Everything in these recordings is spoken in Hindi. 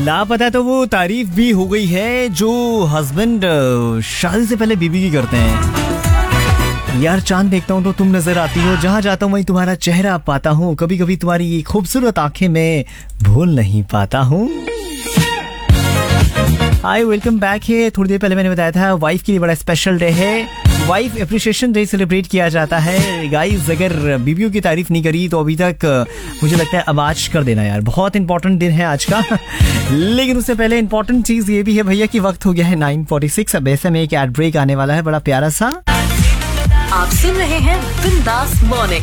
लापता तो वो तारीफ भी हो गई है जो हस्बैंड शादी से पहले बीवी की करते हैं। यार चांद देखता हूँ तो तुम नजर आती हो, जहाँ जाता हूँ वहीं तुम्हारा चेहरा पाता हूँ, कभी कभी तुम्हारी ये खूबसूरत आंखें मैं भूल नहीं पाता हूँ। हाय वेलकम बैक है। थोड़ी देर पहले मैंने बताया था वाइफ के लिए बड़ा स्पेशल डे है, वाइफ एप्रिसिएशन डे सेलिब्रेट किया जाता है। गाइस अगर बीवियों की तारीफ नहीं करी तो अभी तक मुझे लगता है अब आज कर देना यार, बहुत इंपॉर्टेंट दिन है आज का। लेकिन उससे पहले इंपॉर्टेंट चीज ये भी है भैया कि वक्त हो गया है 9:46। अब ऐसे में एक एड ब्रेक आने वाला है बड़ा प्यारा सा। आप सुन रहे हैं बिंदास मॉर्निंग।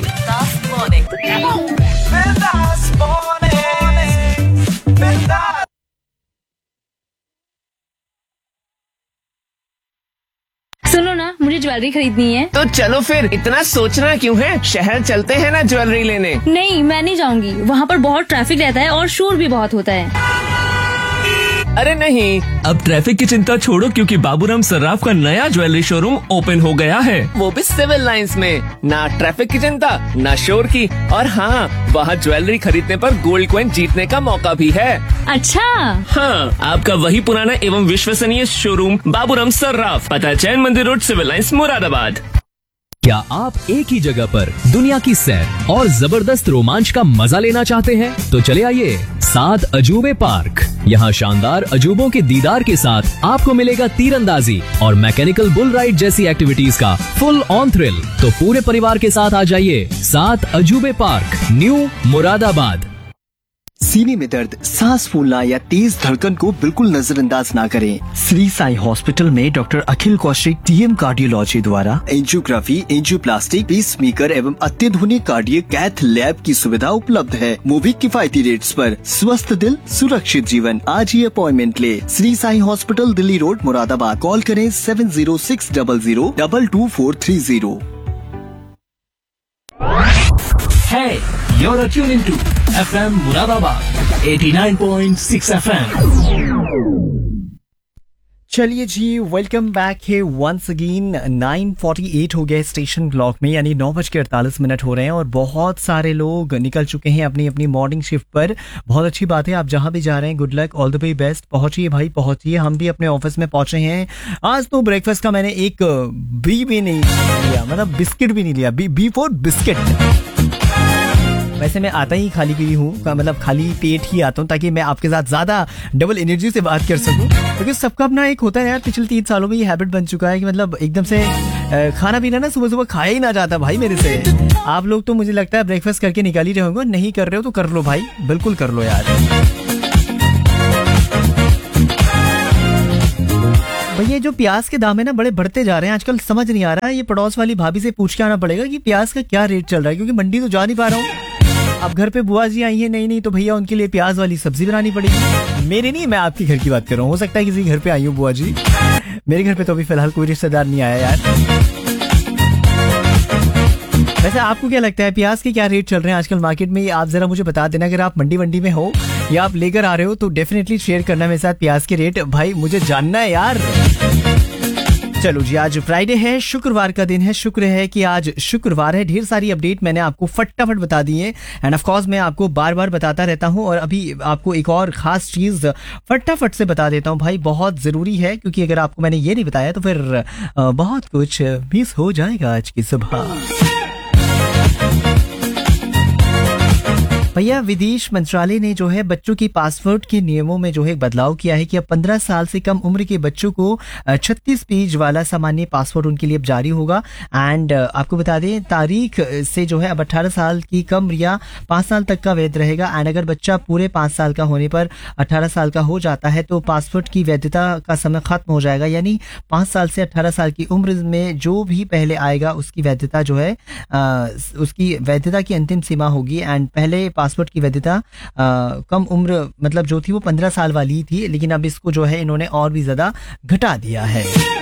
सुनो ना, मुझे ज्वेलरी खरीदनी है। तो चलो फिर, इतना सोचना क्यों है, शहर चलते हैं ना ज्वेलरी लेने। नहीं, मैं नहीं जाऊंगी, वहाँ पर बहुत ट्रैफिक रहता है और शोर भी बहुत होता है। अरे नहीं, अब ट्रैफिक की चिंता छोड़ो क्योंकि बाबूराम सर्राफ का नया ज्वेलरी शोरूम ओपन हो गया है। वो भी सिविल लाइंस में। ना ट्रैफिक की चिंता, ना शोर की, और हाँ, वहाँ ज्वेलरी खरीदने पर गोल्ड कॉइन जीतने का मौका भी है। अच्छा हाँ, आपका वही पुराना एवं विश्वसनीय शोरूम बाबूराम सर्राफ, पता जैन मंदिर रोड, सिविल लाइंस, मुरादाबाद। क्या आप एक ही जगह पर दुनिया की सैर और जबरदस्त रोमांच का मजा लेना चाहते हैं? तो चले आइए 7 अजूबे पार्क। यहाँ शानदार अजूबों के दीदार के साथ आपको मिलेगा तीरंदाजी और मैकेनिकल बुल राइड जैसी एक्टिविटीज का फुल ऑन थ्रिल। तो पूरे परिवार के साथ आ जाइए 7 अजूबे पार्क, न्यू मुरादाबाद। सीने में दर्द, सांस फूलना या तेज धड़कन को बिल्कुल नजरअंदाज ना करें। श्री साई हॉस्पिटल में डॉक्टर अखिल कौशिक टीएम कार्डियोलॉजी द्वारा एंजियोग्राफी, एंजियोप्लास्टी, पेस मेकर एवं अत्याधुनिक कार्डियक कैथ लैब की सुविधा उपलब्ध है। वो भी किफायती रेट्स पर। स्वस्थ दिल, सुरक्षित जीवन। आज ही अपॉइंटमेंट ले। Shri Sai hospital, Delhi road, Moradabad. Call करें 7060022430। Hey, you're tuned into FM Muradabad 89.6 FM. चलिए जी, वेलकम बैक है वंस अगेन। 9:48 हो गए स्टेशन ब्लॉक में, यानी 9:48 हो रहे हैं और बहुत सारे लोग निकल चुके हैं अपनी अपनी मॉर्निंग शिफ्ट पर। बहुत अच्छी बात है, आप जहां भी जा रहे हैं good luck, all the way best. पहुंचिए भाई, पहुंचिए। हम भी अपने ऑफिस में पहुंचे हैं। आज तो ब्रेकफास्ट का मैंने एक भी नहीं लिया, मतलब बिस्किट भी नहीं लिया, बी फॉर बिस्किट। वैसे मैं आता ही खाली पी हूँ, मतलब खाली पेट ही आता हूँ ताकि मैं आपके साथ ज्यादा डबल एनर्जी से बात कर सकूँ, क्योंकि सबका अपना एक होता है यार। पिछले 3 सालों में ये हैबिट बन चुका है कि मतलब एकदम से खाना पीना ना सुबह सुबह खाया ही ना जाता भाई मेरे से। आप लोग तो मुझे लगता है ब्रेकफास्ट करके निकाल ही रहे होंगे, नहीं कर रहे हो तो कर लो भाई, बिल्कुल कर लो यार। भैया जो प्याज के दाम है ना बड़े बढ़ते जा रहे हैं आजकल, समझ नहीं आ रहा है। ये पड़ोस वाली भाभी से पूछ के आना पड़ेगा कि प्याज का क्या रेट चल रहा है, क्योंकि मंडी तो जा नहीं पा रहा हूँ। अब घर पे बुआ जी आई है, नहीं तो भैया उनके लिए प्याज वाली सब्जी बनानी पड़ेगी। मेरे नहीं, मैं आपके घर की बात कर रहा हूँ। हो सकता है किसी घर पे आई हूँ बुआ जी, मेरे घर पे तो अभी फिलहाल कोई रिश्तेदार नहीं आया यार। वैसे आपको क्या लगता है प्याज के क्या रेट चल रहे हैं आजकल मार्केट में? आप जरा मुझे बता देना। अगर आप मंडी में हो या आप लेकर आ रहे हो तो डेफिनेटली शेयर करना मेरे साथ प्याज के रेट, भाई मुझे जानना है यार। चलो जी, आज फ्राइडे है, शुक्रवार का दिन है। शुक्र है कि आज शुक्रवार है। ढेर सारी अपडेट मैंने आपको फटाफट बता दी है एंड ऑफ कोर्स मैं आपको बार बार बताता रहता हूं, और अभी आपको एक और खास चीज फटाफट से बता देता हूं भाई, बहुत जरूरी है, क्योंकि अगर आपको मैंने ये नहीं बताया तो फिर बहुत कुछ मिस हो जाएगा आज की सुबह। भैया विदेश मंत्रालय ने जो है बच्चों की पासपोर्ट के नियमों में जो है बदलाव किया है कि अब 15 साल से कम उम्र के बच्चों को 36 पेज वाला सामान्य पासपोर्ट उनके लिए अब जारी होगा। एंड आपको बता दें तारीख से जो है अब 18 साल की कम या 5 साल तक का वैध रहेगा। एंड अगर बच्चा पूरे 5 साल का होने पर 18 साल का हो जाता है तो पासपोर्ट की वैधता का समय खत्म हो जाएगा, यानी 5 साल से 18 साल की उम्र में जो भी पहले आएगा उसकी वैधता जो है उसकी वैधता की अंतिम सीमा होगी। एंड पहले पासपोर्ट की वैधता कम उम्र मतलब जो थी वो 15 साल वाली थी, लेकिन अब इसको जो है इन्होंने और भी ज्यादा घटा दिया है।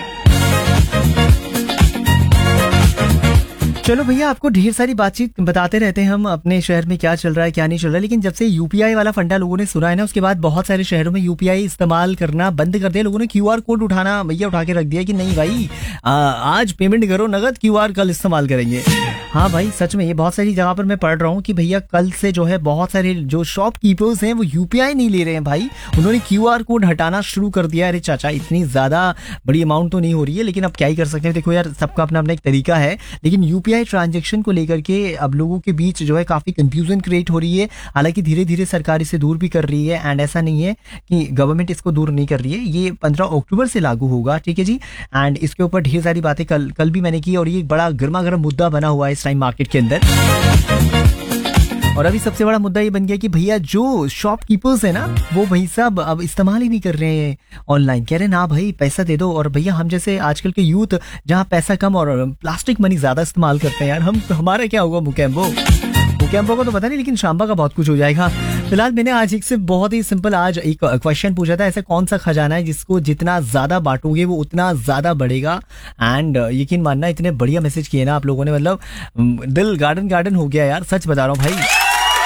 चलो भैया, आपको ढेर सारी बातचीत बताते रहते हैं हम अपने शहर में क्या चल रहा है क्या नहीं चल रहा है, लेकिन जब से यूपीआई वाला फंडा लोगों ने सुना है ना, उसके बाद बहुत सारे शहरों में यूपीआई इस्तेमाल करना बंद कर दिया। लोगों ने क्यूआर कोड भैया उठा के रख दिया कि नहीं भाई आज पेमेंट करो नगद, क्यूआर कल इस्तेमाल करेंगे। हाँ भाई सच में ये बहुत सारी जगह पर मैं पढ़ रहा हूँ कि भैया कल से जो है बहुत सारे जो शॉपकीपर्स हैं वो यूपीआई नहीं ले रहे हैं भाई, उन्होंने क्यूआर कोड हटाना शुरू कर दिया। अरे चाचा इतनी ज्यादा बड़ी अमाउंट तो नहीं हो रही है, लेकिन अब क्या ही कर सकते हैं। देखो यार सबका अपना अपना एक तरीका है, लेकिन यूपीआई ट्रांजेक्शन को लेकर के अब लोगों के बीच जो है काफी कंफ्यूजन क्रिएट हो रही है। हालांकि धीरे धीरे सरकार इसे दूर भी कर रही है, एंड ऐसा नहीं है कि गवर्नमेंट इसको दूर नहीं कर रही है। ये 15 अक्टूबर से लागू होगा, ठीक है जी। एंड इसके ऊपर ढेर सारी बातें कल भी मैंने की, और ये बड़ा गर्मा गर्म मुद्दा बना हुआ है इस टाइम मार्केट के अंदर। और अभी सबसे बड़ा मुद्दा ये बन गया कि भैया जो शॉपकीपर्स है ना वो भाई साहब अब इस्तेमाल ही नहीं कर रहे हैं ऑनलाइन। कह रहे ना भाई पैसा दे दो, और भैया हम जैसे आजकल के यूथ जहाँ पैसा कम और प्लास्टिक मनी ज्यादा इस्तेमाल करते हैं यार, हमारा क्या होगा मुकेम्बो को तो पता नहीं, लेकिन शांबा का बहुत कुछ हो जाएगा। फिलहाल मैंने आज एक से बहुत ही सिंपल आज एक क्वेश्चन पूछा था, ऐसा कौन सा खजाना है जिसको जितना ज्यादा बांटोगे वो उतना ज्यादा बढ़ेगा। एंड यकीन मानना इतने बढ़िया मैसेज किए ना आप लोगों ने, मतलब दिल गार्डन हो गया यार, सच बता रहा हूँ भाई,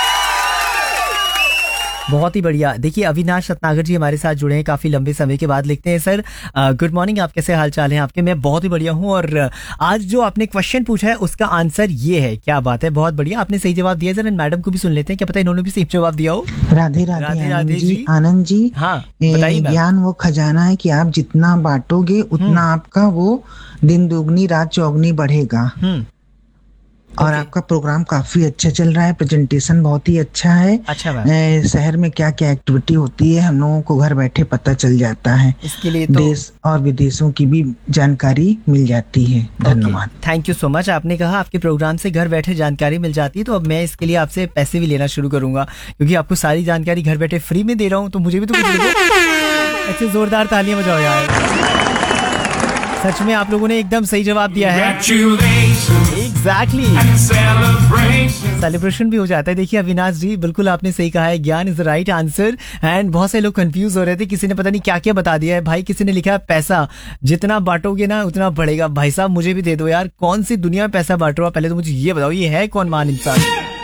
बहुत ही बढ़िया। देखिए अविनाश रत्नागर जी हमारे साथ जुड़े हैं काफी लंबे समय के बाद। लिखते हैं सर गुड मॉर्निंग, आप कैसे हाल चाल हैं आपके? मैं बहुत ही बढ़िया हूं, और आज जो आपने क्वेश्चन पूछा है उसका आंसर ये है। क्या बात है, बहुत बढ़िया, आपने सही जवाब दिया। सर मैडम को भी सुन लेते हैं, क्या पता इन्होंने भी सही जवाब दिया हो। राधे राधे जी। आनंद जी, हाँ बताइए। ज्ञान वो खजाना है कि आप जितना बांटोगे उतना आपका वो दिन दुगनी रात चौगनी बढ़ेगा। और आपका प्रोग्राम काफी अच्छा चल रहा है, प्रेजेंटेशन बहुत ही अच्छा है। अच्छा शहर में क्या क्या एक्टिविटी होती है हम लोगों को घर बैठे पता चल जाता है, इसके लिए तो देश और विदेशों की भी जानकारी मिल जाती है। धन्यवाद, थैंक यू सो मच। आपने कहा आपके प्रोग्राम से घर बैठे जानकारी मिल जाती है, तो अब मैं इसके लिए आपसे पैसे भी लेना शुरू करूंगा, क्योंकि आपको सारी जानकारी घर बैठे फ्री में दे रहा हूँ, तो मुझे भी तो कुछ दो। अच्छे जोरदार तालियां बजाओ यार, सच में आप लोगों ने एकदम सही जवाब दिया है। एग्जैक्टली, सेलिब्रेशन भी हो जाता है। देखिए अविनाश जी बिल्कुल आपने सही कहा है, ज्ञान is the right answer. And बहुत से लोग कंफ्यूज हो रहे थे, किसी ने पता नहीं क्या क्या बता दिया है भाई। किसी ने लिखा है पैसा जितना बांटोगे ना उतना बढ़ेगा। भाई साहब मुझे भी दे दो यार, कौन सी दुनिया में पैसा बांट रहा हो, पहले तो मुझे ये बताओ, ये है कौन मान इंसान?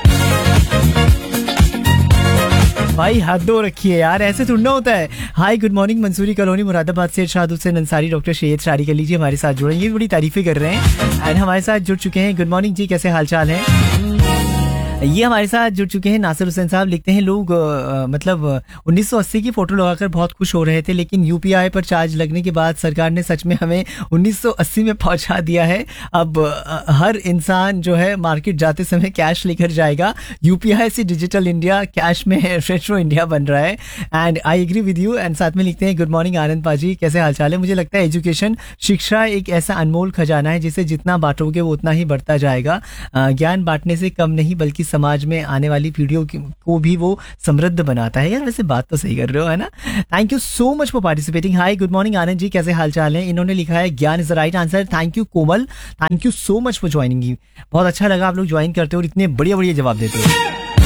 भाई हद हो रखी है यार, ऐसे थोड़ा होता है। Hi good morning, Mansuri colony Moradabad से इरशाद हुसैन अंसारी डॉक्टर सैयद शारी कर लीजिए हमारे साथ जुड़े, ये बड़ी तारीफें कर रहे हैं एंड हमारे साथ जुड़ चुके हैं। गुड मॉर्निंग जी, कैसे हाल चाल है? ये हमारे साथ जुड़ चुके हैं नासिर हुसैन साहब। लिखते हैं लोग मतलब 1980 की फोटो लगाकर बहुत खुश हो रहे थे, लेकिन यूपीआई पर चार्ज लगने के बाद सरकार ने सच में हमें 1980 में पहुंचा दिया है। अब हर इंसान जो है मार्केट जाते समय कैश लेकर जाएगा। यूपीआई से डिजिटल इंडिया, कैश में रेट्रो इंडिया बन रहा है। And I agree with you. And साथ में लिखते हैं गुड मॉर्निंग आनंद पाजी, कैसे हाल चाल है? मुझे लगता है एजुकेशन, शिक्षा एक ऐसा अनमोल खजाना है जिसे जितना बांटोगे वो उतना ही बढ़ता जाएगा। ज्ञान बांटने से कम नहीं बल्कि समाज में आने वाली पीढ़ियों को भी वो समृद्ध बनाता है। यार वैसे बात तो सही कर रहे हो, है ना? Thank you so much for participating. Hi good morning Anand ji, कैसे हाल चाल है? इन्होंने लिखा है ज्ञान is the right answer. Thank you Komal, thank you so much for joining. बहुत अच्छा लगा आप लोग ज्वाइन करते हो और इतने बढ़िया बढ़िया जवाब देते हो।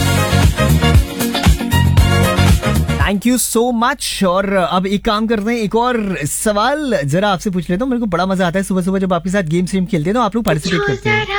Thank you so much. और अब एक काम करते हैं, एक और सवाल जरा आपसे पूछ लेता हूँ। मेरे को बड़ा मजा आता है सुबह सुबह जब आपके साथ गेम स्ट्रीम खेलते हैं तो आप लोग पार्टिसिपेट करते हैं।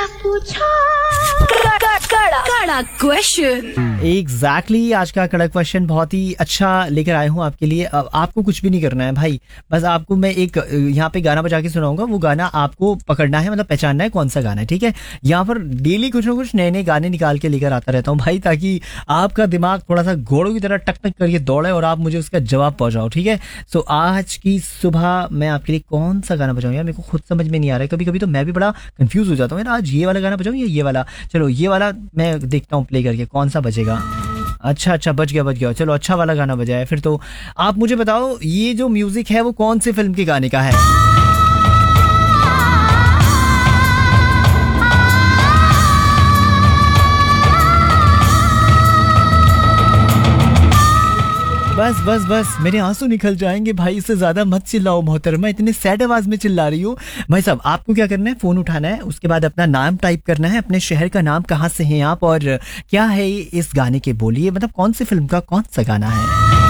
कड़ा क्वेश्चन। एग्जैक्टली, आज का कड़ा क्वेश्चन बहुत ही अच्छा लेकर आया हूँ आपके लिए। अब आपको कुछ भी नहीं करना है भाई, बस आपको मैं एक यहाँ पे गाना बजा के सुनाऊंगा, वो गाना आपको पकड़ना है, मतलब पहचानना है कौन सा गाना है, ठीक है? यहाँ पर डेली कुछ ना कुछ नए नए गाने निकाल के लेकर आता रहता हूँ भाई, ताकि आपका दिमाग थोड़ा सा घोड़ों की तरह टक टक करके दौड़े और आप मुझे उसका जवाब पहुंचाओ, ठीक है? सो आज की सुबह मैं आपके लिए कौन सा गाना बजाऊं यार, मेरे को खुद समझ में नहीं आ रहा है। कभी कभी तो मैं भी बड़ा कंफ्यूज हो जाता हूँ यार, आज ये वाला गाना बजाऊं या ये वाला? चलो ये वाला मैं देखता हूँ प्ले करके कौन सा बजेगा। अच्छा बच गया। चलो अच्छा वाला गाना बजाया। फिर तो आप मुझे बताओ ये जो म्यूजिक है वो कौन से फिल्म के गाने का है? बस मेरे आंसू निकल जाएंगे भाई, इससे ज्यादा मत चिल्लाओ मोहतरमा, इतने सैड आवाज में चिल्ला रही हो। भाई साहब आपको क्या करना है, फोन उठाना है, उसके बाद अपना नाम टाइप करना है, अपने शहर का नाम, कहाँ से हैं आप और क्या है इस गाने के बोलिए, मतलब कौन सी फिल्म का कौन सा गाना है।